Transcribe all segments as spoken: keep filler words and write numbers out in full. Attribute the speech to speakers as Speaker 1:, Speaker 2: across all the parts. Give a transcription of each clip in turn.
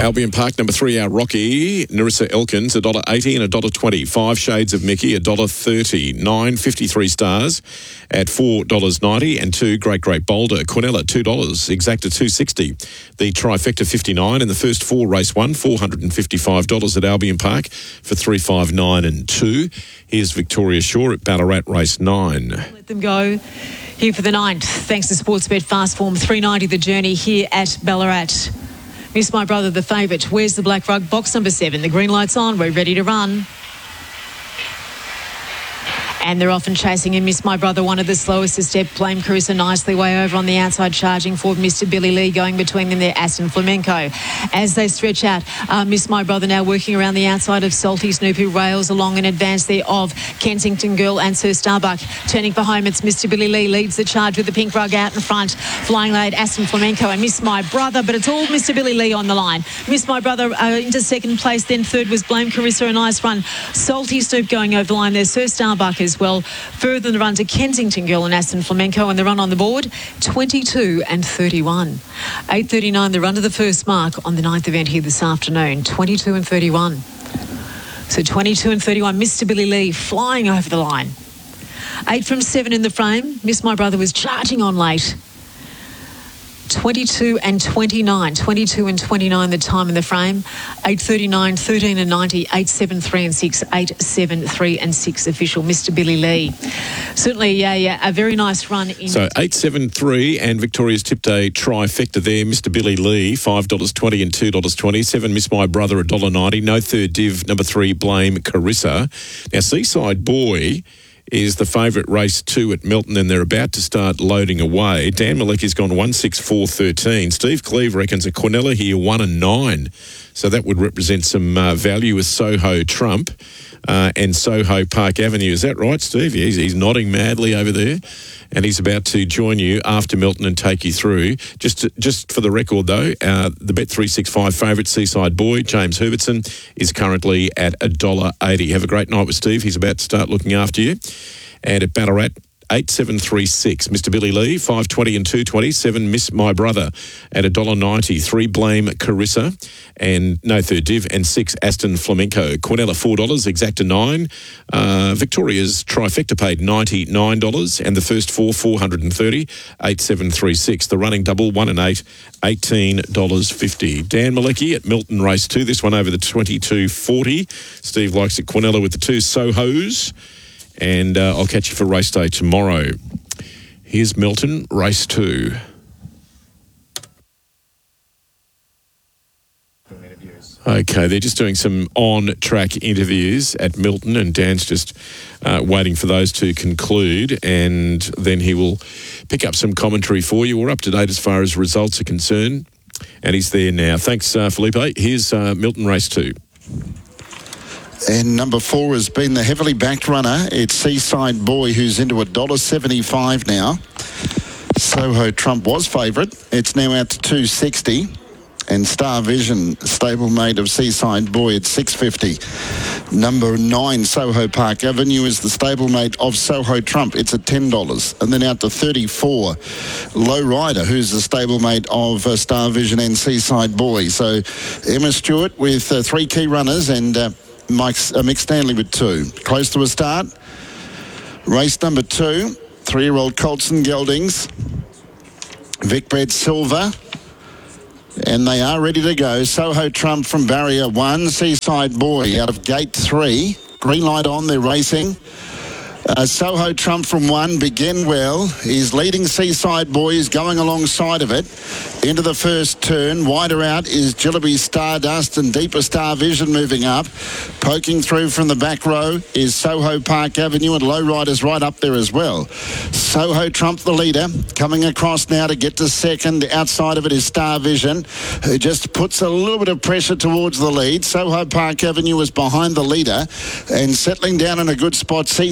Speaker 1: Albion Park, number three, our Rocky, Narissa Elkins, one dollar eighty and one dollar twenty. Five Shades of Mickey, one dollar thirty. Nine, fifty-three Stars at four dollars ninety. And two, Great Great Boulder, Quinella, two dollars. Exacta, two dollars sixty. The Trifecta, fifty-nine. And the first four, race one, four hundred fifty-five dollars at Albion Park for three five nine and two. Here's Victoria Shaw at Ballarat, race nine.
Speaker 2: Let them go here for the ninth. Thanks to Sportsbet Fast Form, three ninety the journey here at Ballarat. Miss My Brother, the favourite. Where's the black rug? Box number seven. The green light's on. We're ready to run. And they're often chasing him. Miss My Brother, one of the slowest to step. Blame Carissa nicely way over on the outside, charging forward. Mister Billy Lee going between them there. Aston Flamenco. As they stretch out, uh, Miss My Brother now working around the outside of Salty Snoop, who rails along in advance there of Kensington Girl and Sir Starbuck. Turning for home, it's Mister Billy Lee leads the charge with the pink rug out in front. Flying late, Aston Flamenco and Miss My Brother, but it's all Mister Billy Lee on the line. Miss My Brother uh, into second place, then third was Blame Carissa, a nice run. Salty Snoop going over the line there. Sir Starbuck as well. Further in the run to Kensington Girl and Aston Flamenco, and the run on the board, twenty-two and thirty-one. eight thirty-nine, the run to the first mark on the ninth event here this afternoon, twenty-two and thirty-one. So twenty-two and thirty-one, Mister Billy Lee flying over the line. Eight from seven in the frame. Miss My Brother was charging on late. twenty-two and twenty-nine. twenty-two and twenty-nine the time in the frame. eight thirty-nine, thirteen and ninety, eight seven three and six, eight seven three and six official Mister Billy Lee. Certainly yeah, yeah, a very nice run. In
Speaker 1: so eight seven three and Victoria's tipped a trifecta there. Mister Billy Lee, five dollars twenty and two dollars twenty. Seven, Miss My Brother, one dollar ninety. No third div, number three, Blame Carissa. Now, Seaside Boy is the favourite, race two at Milton, and they're about to start loading away. Dan Malecki's gone one six four thirteen. Steve Cleve reckons a Quinella here one and nine. So that would represent some uh, value with Soho Trump uh, and Soho Park Avenue. Is that right, Steve? He's, he's nodding madly over there, and he's about to join you after Milton and take you through. Just to, just for the record, though, uh, the Bet three sixty-five favourite, Seaside Boy, James Herbertson, is currently at one dollar eighty. Have a great night with Steve. He's about to start looking after you. And at Ballarat, eight seven three six. Mister Billy Lee, five twenty and two twenty. Seven, Miss My Brother at one dollar ninety. Three, Blame Carissa and no third div. And six, Aston Flamenco. Quinella, four dollars. Exacta, nine. Uh, Victoria's trifecta paid ninety-nine dollars. And the first four, four hundred thirty. eight seven three six. The running double, one and eight, eighteen dollars fifty. Dan Malecki at Milton race two. This one over the twenty-two forty. Steve likes it. Quinella with the two Sohos. And uh, I'll catch you for race day tomorrow. Here's Milton, race two. Okay, they're just doing some on-track interviews at Milton, and Dan's just uh, waiting for those to conclude, and then he will pick up some commentary for you. We're up to date as far as results are concerned, and he's there now. Thanks, uh, Felipe. Here's uh, Milton, race two.
Speaker 3: And number four has been the heavily backed runner. It's Seaside Boy, who's into one dollar seventy-five now. Soho Trump was favourite. It's now out to two dollars sixty. And Star Vision, stablemate of Seaside Boy, at six dollars fifty. Number nine, Soho Park Avenue, is the stablemate of Soho Trump. It's at ten dollars. And then out to thirty-four, Low Rider, who's the stablemate of uh, Star Vision and Seaside Boy. So Emma Stewart with uh, three key runners, and uh, Mike, uh, Mick Stanley with two. Close to a start. Race number two, three-year-old Colson Geldings, Vicbred Silver. And they are ready to go. Soho Trump from barrier one. Seaside Boy out of gate three. Green light on, they're racing. Uh, Soho Trump from one, begin well. He's leading Seaside Boy, is going alongside of it. Into the first turn. Wider out is Jillaby Stardust, and Deeper Star Vision moving up. Poking through from the back row is Soho Park Avenue, and Lowriders right up there as well. Soho Trump the leader, coming across now to get to second. Outside of it is Star Vision, who just puts a little bit of pressure towards the lead. Soho Park Avenue is behind the leader, and settling down in a good spot, Seaside Boy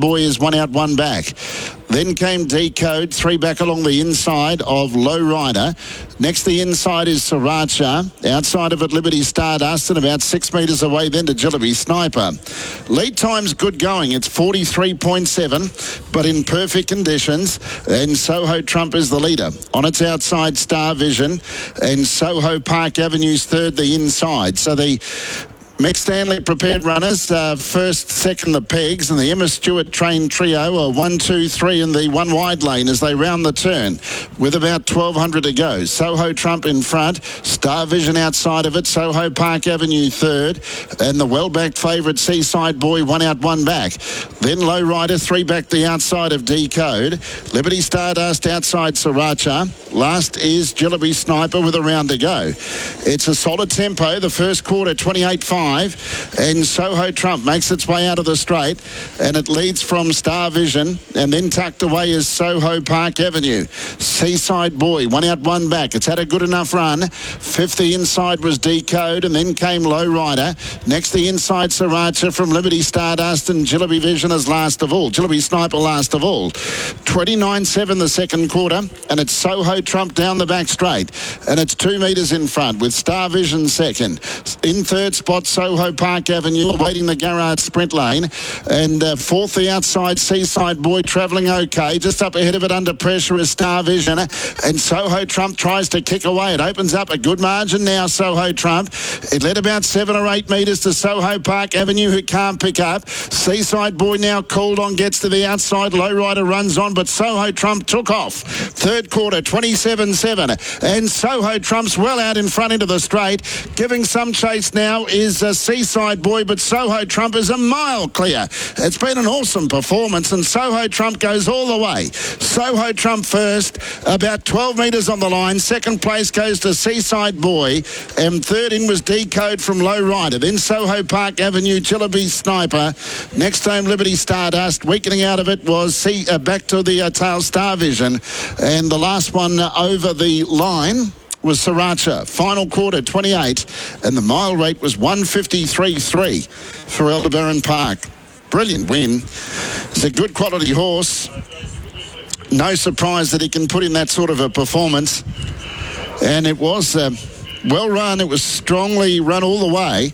Speaker 3: Boy is one out, one back. Then came Decode, three back along the inside of Lowrider. Next, the inside is Sriracha. Outside of it, Liberty Stardust, and about six metres away then to Jillaby Sniper. Lead time's good going. It's forty-three point seven, but in perfect conditions. And Soho Trump is the leader. On its outside, Star Vision, and Soho Park Avenue's third, the inside. So the Mick Stanley prepared runners, uh, first, second the pegs, and the Emma Stewart trained trio are one, two, three in the one wide lane as they round the turn with about twelve hundred to go. Soho Trump in front, Star Vision outside of it, Soho Park Avenue third, and the well-backed favourite Seaside Boy one out, one back. Then Lowrider, three back the outside of Decode, Liberty Stardust outside Sriracha. Last is Jillaby Sniper with a round to go. It's a solid tempo, the first quarter twenty-eight five. And Soho Trump makes its way out of the straight, and it leads from Star Vision, and then tucked away is Soho Park Avenue. Seaside Boy, one out, one back. It's had a good enough run. Fifth, the inside was Decode, and then came Lowrider. Next, the inside Sriracha from Liberty Stardust, and Jillaby Vision is last of all. Jillaby Sniper last of all. twenty-nine seven the second quarter, and it's Soho Trump down the back straight, and it's two metres in front with Star Vision second. In third spot, Soho Park Avenue, awaiting the Garrard sprint lane. And uh, fourth, the outside Seaside Boy, travelling okay. Just up ahead of it under pressure is Star Vision. And Soho Trump tries to kick away. It opens up a good margin now, Soho Trump. It led about seven or eight metres to Soho Park Avenue, who can't pick up. Seaside Boy now called on, gets to the outside. Lowrider runs on, but Soho Trump took off. Third quarter, twenty-seven seven. And Soho Trump's well out in front into the straight. Giving some chase now is a Seaside Boy, but Soho Trump is a mile clear. It's been an awesome performance, and Soho Trump goes all the way. Soho Trump first, about twelve metres on the line. Second place goes to Seaside Boy, and third in was Decode from Lowrider. Then Soho Park Avenue, Jillaby Sniper. Next time Liberty Stardust. Weakening out of it was C, uh, back to the uh, tail Star Vision, and the last one uh, over the line was Sriracha. Final quarter, twenty-eight, and the mile rate was one fifty-three three for Aldebaran Park. Brilliant win. It's a good quality horse. No surprise that he can put in that sort of a performance. And it was uh, well run. It was strongly run all the way.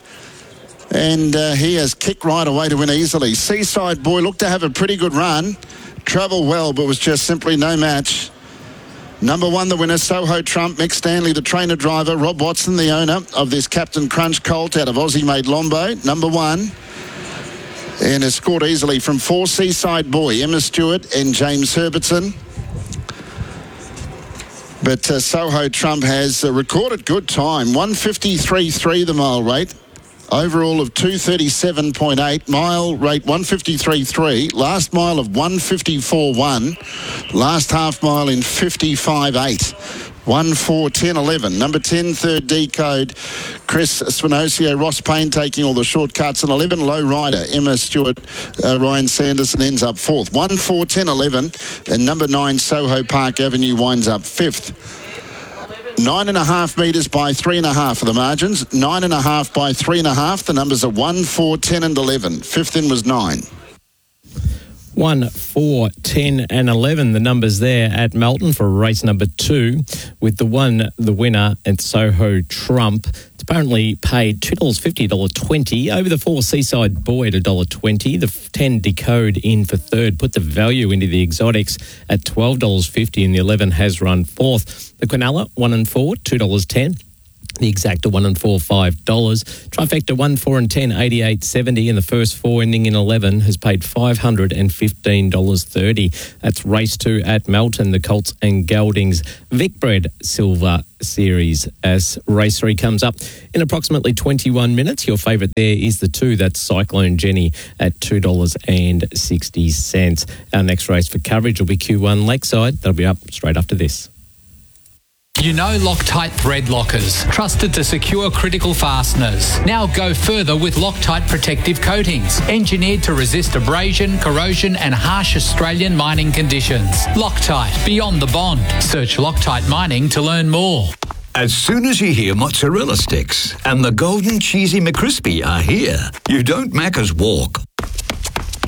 Speaker 3: And uh, he has kicked right away to win easily. Seaside Boy looked to have a pretty good run. Travelled well, but was just simply no match. Number one, the winner, Soho Trump. Mick Stanley, the trainer-driver. Rob Watson, the owner of this Captain Crunch colt out of Aussie-made Lombo. Number one. And has scored easily from four, Seaside Boy, Emma Stewart and James Herbertson. But uh, Soho Trump has uh, recorded good time. one fifty-three three the mile rate. Overall of two thirty-seven point eight. Mile rate one fifty-three three. Last mile of one fifty-four one. Last half mile in fifty-five eight. one four ten eleven. Number ten, third Decode, Chris Spinocio, Ross Payne taking all the shortcuts. And eleven, Lowrider, Emma Stewart, uh, Ryan Sanderson ends up fourth. one four ten eleven. And number nine, Soho Park Avenue winds up fifth. Nine and a half metres by three and a half for the margins. Nine and a half by three and a half. The numbers are one, four, ten and eleven. Fifth in was nine.
Speaker 4: one, four, ten and eleven, the numbers there at Melton for race number two, with the one, the winner, at Soho Trump. It's apparently paid two dollars fifty, one dollar twenty. Over the four, Seaside Boy at one dollar twenty. The ten, Decode in for third. Put the value into the exotics at twelve dollars fifty, and the eleven has run fourth. The Quinella, one and four, two dollars ten. The Exacta, one and four, five dollars. Trifecta, one, four and ten, eighty-eight seventy. And the first four ending in eleven has paid five hundred fifteen dollars thirty. That's race two at Melton, the Colts and Geldings Vicbred Silver Series, as race three comes up in approximately twenty-one minutes. Your favourite there is the two, that's Cyclone Jenny at two dollars sixty. Our next race for coverage will be Q one Lakeside. That'll be up straight after this.
Speaker 5: You know Loctite thread lockers, trusted to secure critical fasteners. Now go further with Loctite protective coatings, engineered to resist abrasion, corrosion and harsh Australian mining conditions. Loctite, beyond the bond. Search Loctite Mining to learn more.
Speaker 6: As soon as you hear mozzarella sticks and the golden cheesy McCrispy are here, you don't Macca's walk.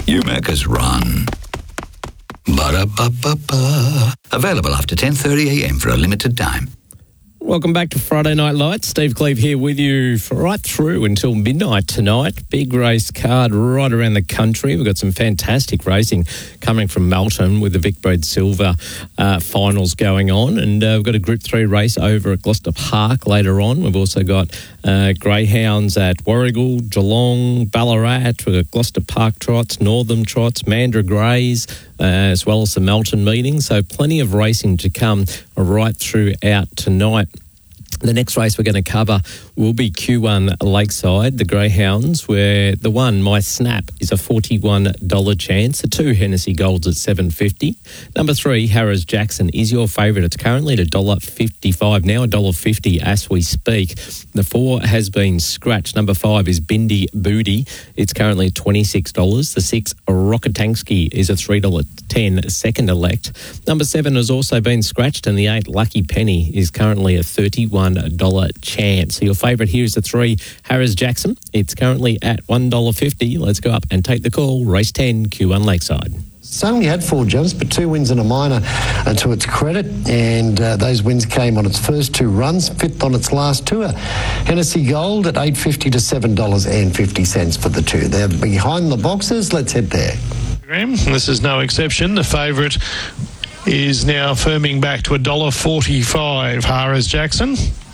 Speaker 6: You make us run. Ba-da-ba-ba-ba. Available after ten thirty a m for a limited time.
Speaker 4: Welcome back to Friday Night Lights. Steve Cleve here with you for right through until midnight tonight. Big race card right around the country. We've got some fantastic racing coming from Melton with the Vic Bred Silver uh, finals going on. And uh, we've got a Group three race over at Gloucester Park later on. We've also got uh, greyhounds at Warragul, Geelong, Ballarat. We've got Gloucester Park trots, Northern trots, Mandurah Greys, uh, as well as the Melton meeting. So plenty of racing to come right throughout tonight. The next race we're going to cover will be Q one Lakeside, the Greyhounds, where the one, My Snap, is a forty-one dollars chance. The two, Hennessy Golds at seven dollars fifty. Number three, Harris Jackson, is your favourite. It's currently at one dollar fifty-five, now one dollar fifty as we speak. The four has been scratched. Number five is Bindi Booty. It's currently at twenty-six dollars. The six, Rockatansky, is a three dollars ten second elect. Number seven has also been scratched, and the eight, Lucky Penny, is currently a thirty-one dollars chance. So your favourite here is the three, Harris Jackson. It's currently at one dollar fifty. Let's go up and take the call. Race ten, Q one Lakeside.
Speaker 7: It's only had four jumps, but two wins and a minor uh, to its credit, and uh, those wins came on its first two runs, fifth on its last tour. Hennessy Gold at eight dollars fifty to seven dollars fifty for the two. They're behind the boxes. Let's head there.
Speaker 8: This is no exception. The favourite is now firming back to one dollar forty-five, Harris Jackson.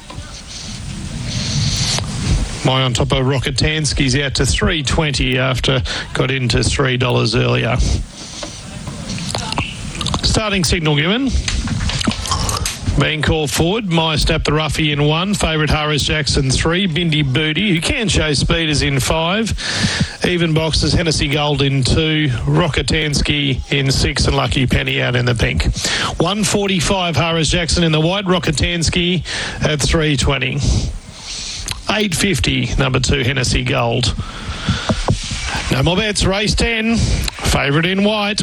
Speaker 8: My on top of Rockatansky's out to three dollars twenty after got into three dollars earlier. Starting signal given. Being called forward, My Snap the Ruffy in one, favourite Harris Jackson three, Bindi Booty, who can show speed, is in five, even boxes Hennessy Gold in two, Rockatansky in six, and Lucky Penny out in the pink. one forty-five Harris Jackson in the white, Rockatansky at three twenty. eight fifty number two Hennessy Gold. No more bets, race ten, favourite in white.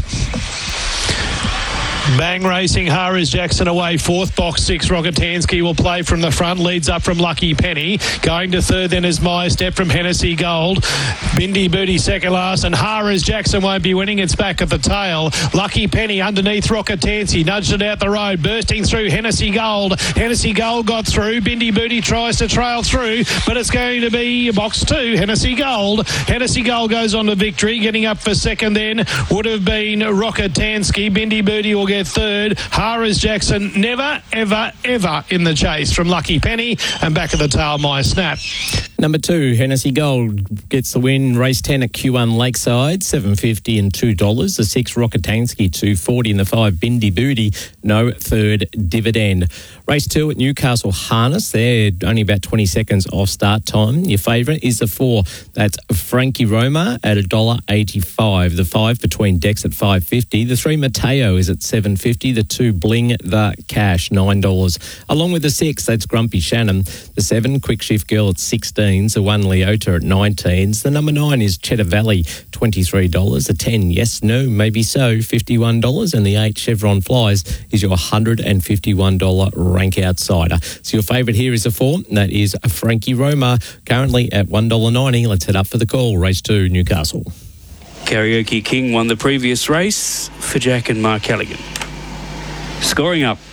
Speaker 8: Bang Racing, Harris Jackson away, fourth, box six, Rockatansky will play from the front, leads up from Lucky Penny. Going to third then is My Step from Hennessy Gold. Bindi Booty second last, and Harris Jackson won't be winning, it's back at the tail. Lucky Penny underneath Rockatansky, nudged it out the road, bursting through Hennessy Gold. Hennessy Gold got through, Bindi Booty tries to trail through, but it's going to be box two, Hennessy Gold. Hennessy Gold goes on to victory, getting up for second then would have been Rockatansky. Bindi Booty will get third. Harris Jackson never, ever, ever in the chase from Lucky Penny, and back at the tail, My Snap.
Speaker 4: Number two, Hennessy Gold gets the win. Race ten at Q one Lakeside, seven dollars fifty and two dollars. The six, Rockatansky, two dollars forty, and the five, Bindi Booty, no third dividend. Race two at Newcastle Harness. They're only about twenty seconds off start time. Your favourite is the four. That's Frankie Roma at one dollar eighty-five. The five, Between Decks, at five dollars fifty. The three, Mateo, is at seven dollars fifty. The two, Bling the Cash, nine dollars. Along with the six, that's Grumpy Shannon. The seven, Quick Shift Girl, at sixteen. The one, Leota, at nineteen. The number nine is Cheddar Valley, twenty-three dollars. The ten, Yes, No, Maybe So, fifty-one dollars. And the eight, Chevron Flies, is your one hundred fifty-one dollars rank outsider. So your favourite here is the four. That is Frankie Roma, currently at one dollar ninety. Let's head up for the call. Race two, Newcastle.
Speaker 9: Karaoke King won the previous race for Jack and Mark Callaghan. Scoring up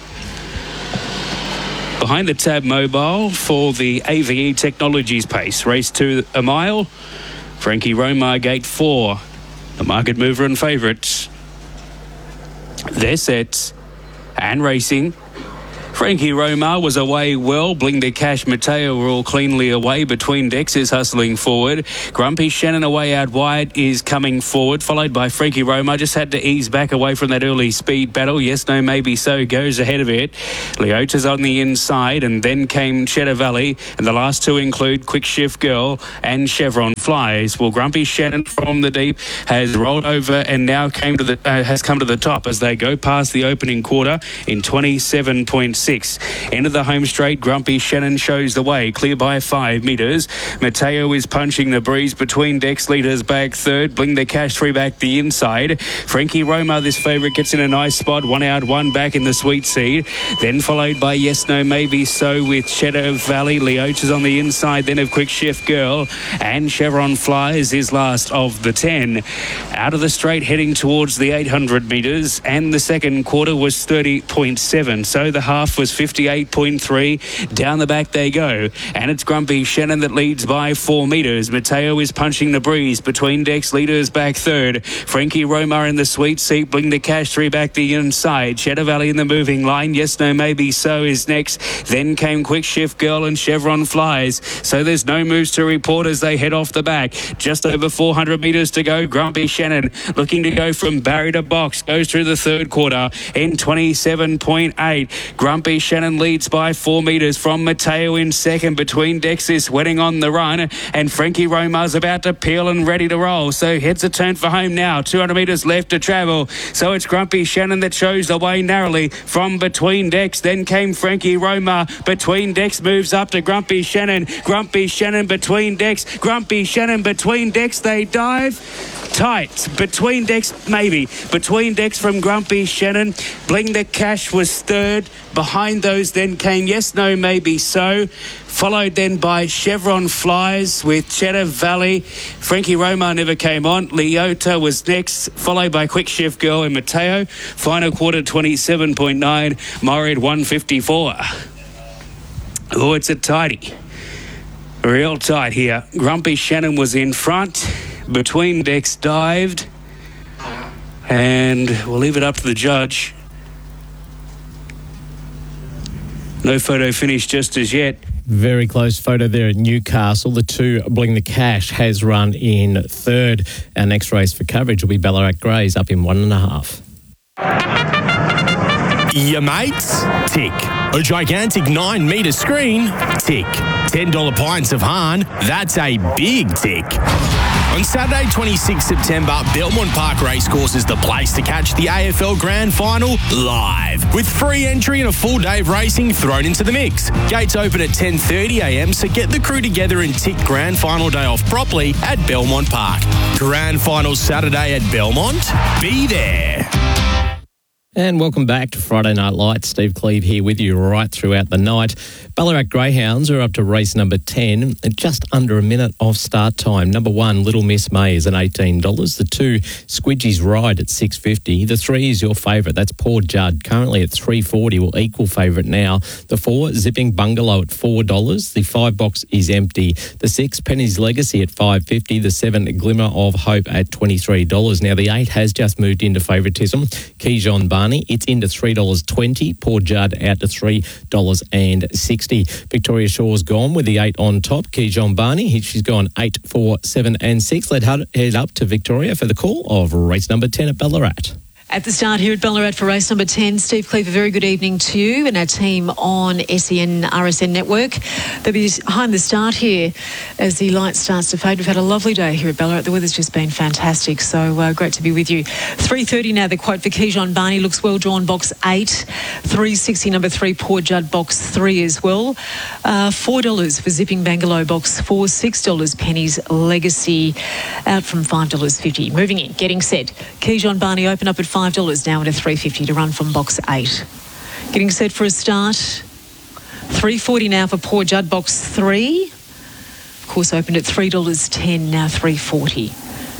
Speaker 9: behind the Tab Mobile for the A V E Technologies pace. Race two, a mile. Frankie Roma, gate four. The market mover and favourites. They're set and racing. Frankie Roma was away well. Bling the Cash, Mateo were all cleanly away. Between Decks is hustling forward. Grumpy Shannon away out wide is coming forward, followed by Frankie Roma. Just had to ease back away from that early speed battle. Yes, No, Maybe So goes ahead of it. Leota's on the inside, and then came Cheddar Valley, and the last two include Quick Shift Girl and Chevron Flies. Well, Grumpy Shannon from the deep has rolled over and now came to the uh, has come to the top as they go past the opening quarter in twenty-seven point six. six. Into the home straight, Grumpy Shannon shows the way, clear by five metres. Mateo is punching the breeze between decks, leaders back third. Bling the Cash three back the inside. Frankie Roma, this favourite, gets in a nice spot. One out, one back in the sweet seed. Then followed by Yes, No, Maybe So with Shadow Valley. Leota's on the inside, then of Quick Shift Girl. And Chevron Flies is last of the ten. Out of the straight, heading towards the eight hundred metres. And the second quarter was thirty point seven. So the half was fifty-eight point three. Down the back they go. And it's Grumpy Shannon that leads by four metres. Mateo is punching the breeze between decks, leaders back third. Frankie Roma in the sweet seat. Bling the Cash three back the inside. Shadow Valley in the moving line. Yes, No, Maybe So is next. Then came Quick Shift Girl and Chevron Flies. So there's no moves to report as they head off the back. Just over four hundred metres to go. Grumpy Shannon looking to go from barrier to box. Goes through the third quarter in twenty-seven point eight. Grumpy Shannon leads by four metres from Mateo in second. Between decks is wetting on the run. And Frankie Roma's about to peel and ready to roll. So heads a turn for home now. two hundred metres left to travel. So it's Grumpy Shannon that shows the way narrowly from between decks. Then came Frankie Roma. Between decks moves up to Grumpy Shannon. Grumpy Shannon between decks. Grumpy Shannon between decks. They dive. Tight. Between decks, maybe. Between decks from Grumpy Shannon. Bling the Cash was third. Behind those then came Yes, No, Maybe So. Followed then by Chevron Flies with Cheddar Valley. Frankie Roma never came on. Leota was next, followed by Quick Shift Girl and Mateo. Final quarter twenty-seven point nine. Morid one fifty-four. Oh, it's a tighty. Real tight here. Grumpy Shannon was in front. Between decks dived. And we'll leave it up to the judge. No photo finish just as yet.
Speaker 4: Very close photo there at Newcastle. The two, Bling the Cash, has run in third. Our next race for coverage will be Ballarat Greys up in one and a half.
Speaker 10: Your mates? Tick. A gigantic nine metre screen? Tick. ten dollar pints of Hahn? That's a big tick. On Saturday, twenty-sixth September, Belmont Park Racecourse is the place to catch the A F L Grand Final live, with free entry and a full day of racing thrown into the mix. Gates open at ten thirty a m, so get the crew together and tick Grand Final day off properly at Belmont Park. Grand Final Saturday at Belmont. Be there.
Speaker 4: And welcome back to Friday Night Lights. Steve Cleve here with you right throughout the night. Ballarat Greyhounds are up to race number ten at just under a minute off start time. Number one, Little Miss May, is at eighteen dollars. The two, Squidgy's Ride, at six fifty. The three is your favourite. That's Poor Judd, currently at three forty. Well, equal favourite now. The four, Zipping Bungalow, at four dollars. The five box is empty. The six, Penny's Legacy, at five fifty. The seven, Glimmer of Hope, at twenty-three dollars. Now, the eight has just moved into favouritism. Keyjon Barney, it's into three dollars twenty. Poor Judd out to three dollars sixty. Victoria Shaw's gone with the eight on top. Keyjon Barney, she's gone eight, four, seven and six. Let's head up to Victoria for the call of race number ten at Ballarat.
Speaker 2: At the start here at Ballarat for race number ten, Steve Cleaver, very good evening to you and our team on S E N R S N Network. They'll be behind the start here as the light starts to fade. We've had a lovely day here at Ballarat. The weather's just been fantastic, so uh, great to be with you. three thirty now, the quote for Keyjon Barney looks well drawn, box eight. three sixty, number three, Poor Judd, box three as well. Uh, four dollars for Zipping Bungalow, box four. six dollars Penny's Legacy, out from five dollars fifty. Moving in, getting set. Keyjon Barney open up at five dollars now at a three fifty to run from box eight. Getting set for a start. three forty now for Poor Judd, box three. Of course, opened at three dollars ten, now three forty.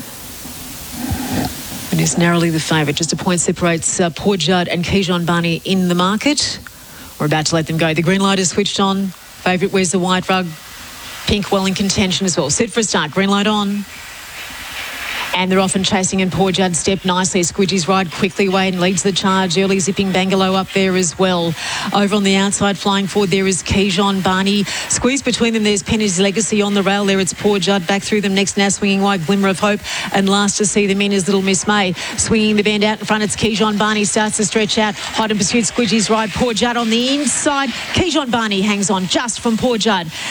Speaker 2: And is narrowly the favourite. Just a point separates uh, Poor Judd and Keyjon Barney in the market. We're about to let them go. The green light is switched on. Favourite wears the white rug. Pink well in contention as well. Set for a start. Green light on. And they're often chasing, and Poor Judd stepped nicely. Squidgy's Ride quickly away and leads the charge. Early Zipping Bungalow up there as well. Over on the outside, flying forward, there is Keyjon Barney. Squeeze between them, there's Penny's Legacy on the rail. There it's Poor Judd. Back through them next, now swinging wide, Glimmer of Hope. And last to see them in is Little Miss May. Swinging the bend out in front, it's Keyjon Barney. Starts to stretch out. Hot and pursuit, Squidgy's Ride. Poor Judd on the inside. Keyjon Barney hangs on just from Poor Judd.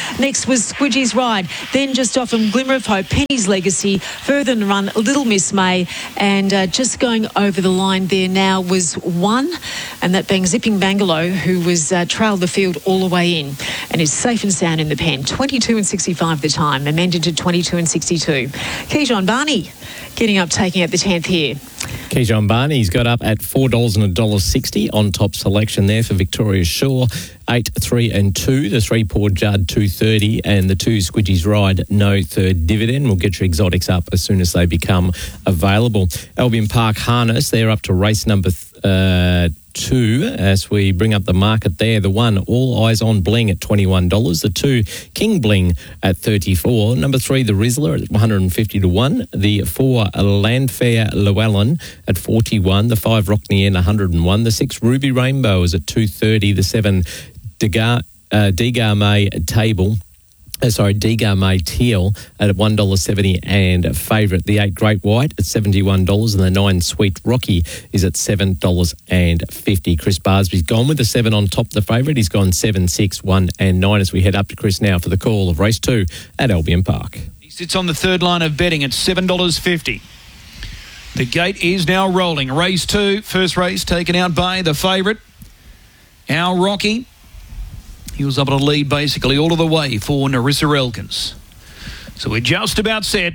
Speaker 2: Next was Squidgy's Ride. Then just off from Glimmer of Hope, Penny's Legacy. Further in the run, Little Miss May. And uh, just going over the line there now was one, and that being Zipping Bangalow, who was uh, trailed the field all the way in and is safe and sound in the pen. twenty-two and sixty-five the time, amended to twenty-two and sixty-two. Keyshawn Barney getting up, taking out the tenth here.
Speaker 4: Keyshawn Barney's got up at four dollars and one dollar sixty on top selection there for Victoria Shore. eight, three and two. The three Port Judd two thirty and the two Squidgy's Ride no third dividend. We'll get your exotics up as soon as they become available. Albion Park Harness, they're up to race number th- uh, two as we bring up the market there. The one, All Eyes on Bling at twenty-one dollars. The two, King Bling at thirty-four dollars. Number three, The Rizzler at one hundred fifty to one. The four, Landfair Llewellyn at forty-one. The five, Rockney N one hundred one. The six, Ruby Rainbow is at two thirty. The seven, Degar, uh, Degar May Table. Uh, sorry, Degar May Teal at one dollar seventy and favourite. The eight Great White at seventy-one dollars and the nine Sweet Rocky is at seven dollars fifty. Chris Barsby's gone with the seven on top, the favourite. He's gone seven, six, one and nine as we head up to Chris now for the call of race two at Albion Park.
Speaker 11: He sits on the third line of betting at seven dollars fifty. The gate is now rolling. Race two, first race taken out by the favourite, Our Rocky. He was able to lead basically all of the way for Narissa Elkins. So we're just about set.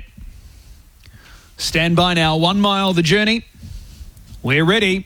Speaker 11: Stand by now. One mile the journey. We're ready.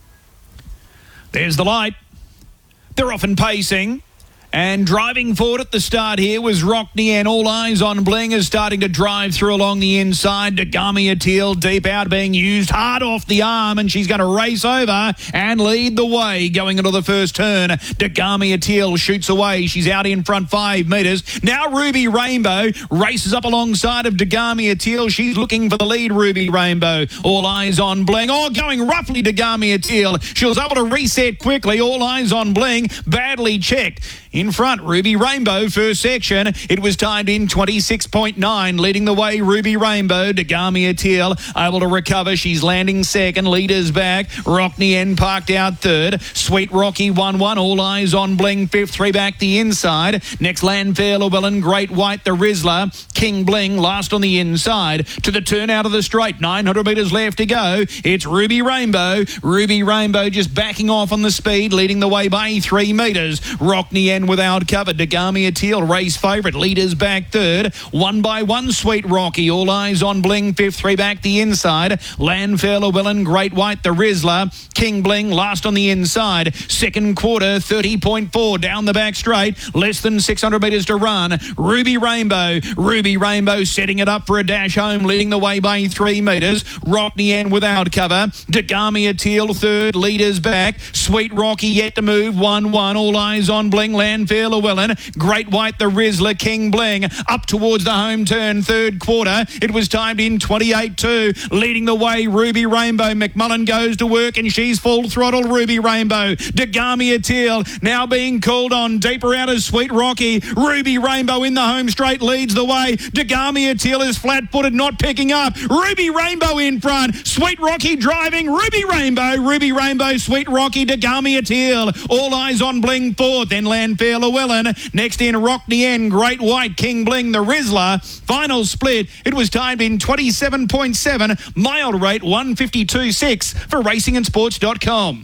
Speaker 11: There's the light. They're off and pacing. And driving forward at the start here was Rockney, and All Eyes on Bling is starting to drive through along the inside. Dagami Atil deep out being used hard off the arm, and she's going to race over and lead the way going into the first turn. Dagami Atil shoots away. She's out in front five metres. Now Ruby Rainbow races up alongside of Dagami Atil. She's looking for the lead, Ruby Rainbow. All Eyes on Bling. Oh, going roughly Dagami Atil. She was able to reset quickly. All Eyes on Bling badly checked. In front, Ruby Rainbow, first section. It was timed in twenty-six point nine. Leading the way, Ruby Rainbow. Dagami Atil able to recover. She's landing second. Leaders back. Rockney N parked out third. Sweet Rocky one one. All Eyes on Bling fifth. Three back the inside. Next, Landfair Llewellyn. Great White, the Rizzler. King Bling last on the inside. To the turn out of the straight. nine hundred metres left to go. It's Ruby Rainbow. Ruby Rainbow just backing off on the speed. Leading the way by three metres. Rockney N without cover. Dagami Atil, race favourite. Leaders back third. One by one, Sweet Rocky. All Eyes on Bling fifth. Three back the inside. Landfair Llewellyn, Great White, the Rizzler. King Bling last on the inside. Second quarter, thirty point four down the back straight. Less than six hundred metres to run. Ruby Rainbow. Ruby Rainbow setting it up for a dash home. Leading the way by three metres. Rockney N without cover. Dagami Atil third. Leaders back. Sweet Rocky yet to move. one one. All Eyes on Bling. Landfair Llewellyn, Great White, the Rizzler, King Bling, up towards the home turn, third quarter. It was timed in twenty-eight two. Leading the way, Ruby Rainbow. McMullen goes to work and she's full throttle, Ruby Rainbow. Dagami Atil now being called on. Deeper out is Sweet Rocky. Ruby Rainbow in the home straight leads the way. Dagami Atil is flat-footed, not picking up. Ruby Rainbow in front. Sweet Rocky driving. Ruby Rainbow. Ruby Rainbow, Sweet Rocky, Dagami Atil. All Eyes on Bling fourth. Then Landfair Llewellyn. Next in Rockney N, Great White, King Bling, the Rizzler. Final split. It was timed in twenty-seven point seven. Mile rate one fifty-two point six for racing and sports dot com.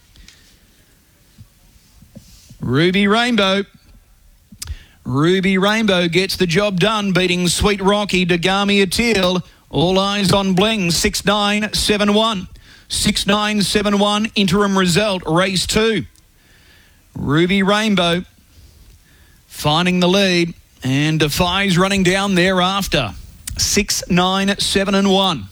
Speaker 11: Ruby Rainbow. Ruby Rainbow gets the job done, beating Sweet Rocky, Dagami Atil. All Eyes on Bling, six nine seven one. six nine seven one, interim result, race two. Ruby Rainbow finding the lead, and Defies running down thereafter. six nine seven and one.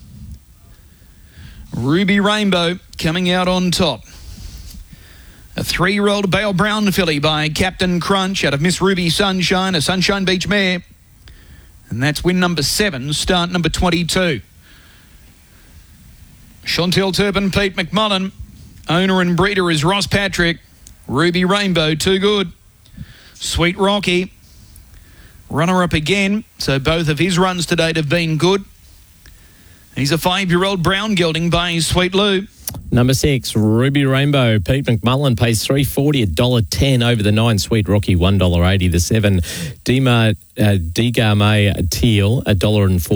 Speaker 11: Ruby Rainbow coming out on top. A three-year-old Bale Brown filly by Captain Crunch out of Miss Ruby Sunshine, a Sunshine Beach mare. And that's win number seven, start number twenty-two. Chantel Turpin, Pete McMullen. Owner and breeder is Ross Patrick. Ruby Rainbow, too good. Sweet Rocky, runner-up again. So both of his runs to date have been good. He's a five-year-old brown gelding by Sweet Lou.
Speaker 4: Number six, Ruby Rainbow. Pete McMullen pays three forty, one dollar ten over the nine. Sweet Rocky, one dollar eighty. The seven, Dima uh, Digame Teal, one dollar four.